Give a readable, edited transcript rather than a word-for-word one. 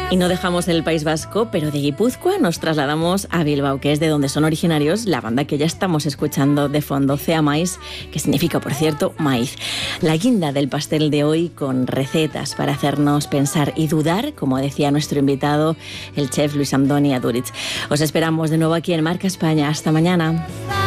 Y no dejamos el País Vasco, pero de Guipúzcoa nos trasladamos a Bilbao, que es de donde son originarios la banda que ya estamos escuchando de fondo, Cea Mais, que significa, por cierto, maíz. La guinda del pastel de hoy con recetas para hacernos pensar y dudar, como decía nuestro invitado, el chef Luis Andoni Aduriz. Os esperamos de nuevo aquí en Marca España. Hasta mañana.